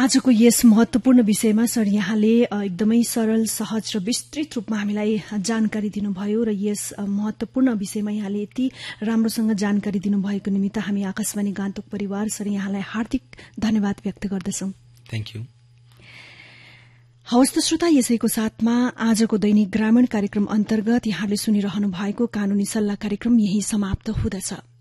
आजको यस महत्वपूर्ण विषयमा सर यहाँले एकदमै सरल सहज र विस्तृत रूपमा हामीलाई जानकारी दिनुभयो र यस महत्वपूर्ण विषयमा यहाँले यति राम्रोसँग जानकारी दिनुभएको निमित्त हामी आकाशवाणी गान्तोक परिवार सर यहाँलाई हार्दिक धन्यवाद व्यक्त गर्दछौं। Thank you. हवस् त श्रोता, यसैको साथमा आजको दैनिक ग्रामीण कार्यक्रम अन्तर्गत यहाँले सुनिरहनु भएको कानूनी सल्लाह कार्यक्रम यही समाप्त हुँदछ।